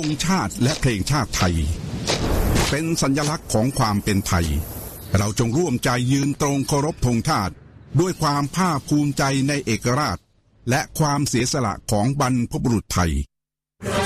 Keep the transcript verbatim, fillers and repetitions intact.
ชาติและเพลงชาติไทยเป็นสัญลักษณ์ของความเป็นไทยเราจงร่วมใจยืนตรงเคารพธงชาติด้วยความภาคภูมิใจในเอกราชและความเสียสละของบรรพบุรุษไทย